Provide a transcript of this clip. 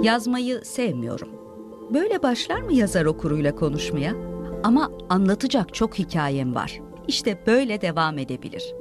Yazmayı sevmiyorum. Böyle başlar mı yazar okuruyla konuşmaya? Ama anlatacak çok hikayem var. İşte böyle devam edebilir.